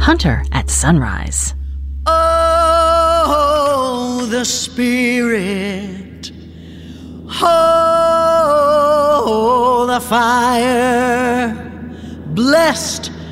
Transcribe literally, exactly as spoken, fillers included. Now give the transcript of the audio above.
Hunter at sunrise. Oh, the Spirit. Oh, the fire. Blessed